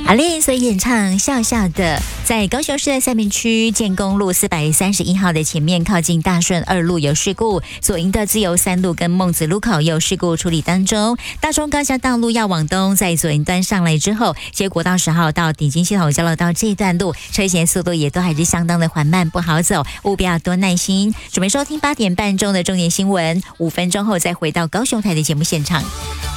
好嘞，所以演唱笑笑的，在高雄市的三民区建工路431号的前面，靠近大顺2路有事故，左营的自由3路跟孟子路口有事故处理当中。大中高架道路要往东，在左营端上来之后，接国道10号到顶金系统交流道这段路，车行速度也都还是相当的缓慢，不好走，务必要多耐心。准备收听8点半钟的重点新闻，5分钟后再回到高雄台的节目现场。